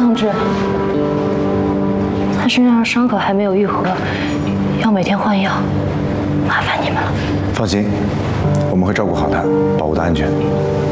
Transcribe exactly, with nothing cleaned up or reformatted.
同志，他身上的伤口还没有愈合，要每天换药，麻烦你们了。 放心，我们会照顾好他，保护他安全。